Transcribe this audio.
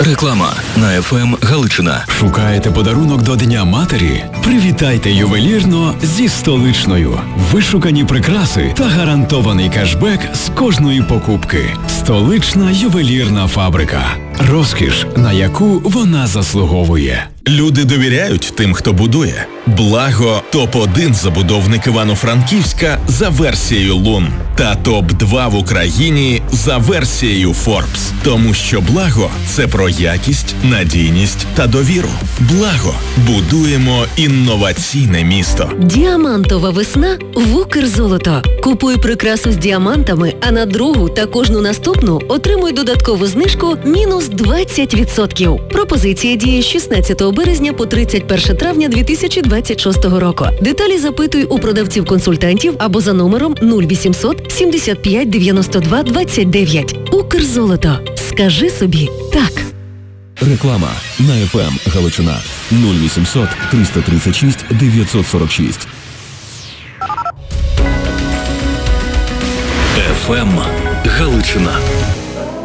Реклама на ФМ Галичина. Шукаєте подарунок до Дня матері? Привітайте ювелірно зі Столичною. Вишукані прикраси та гарантований кешбек з кожної покупки. Столична ювелірна фабрика. Розкіш, на яку вона заслуговує. Люди довіряють тим, хто будує. Благо – топ-1 забудовник Івано-Франківська за версією Лун. Та топ-2 в Україні за версією Forbes. Тому що Благо – це про якість, надійність та довіру. Благо – будуємо інноваційне місто. Діамантова весна в Укрзолото. Купуй прикрасу з діамантами, а на другу та кожну наступну отримуй додаткову знижку мінус 20%. Пропозиція діє з 16 березня по 31 травня 2026 року. Деталі запитуй у продавців-консультантів або за номером 0800 75 92 29. Укрзолото. Скажи собі «так». Реклама на ФМ Галичина. 0800 336 946. ФМ Галичина.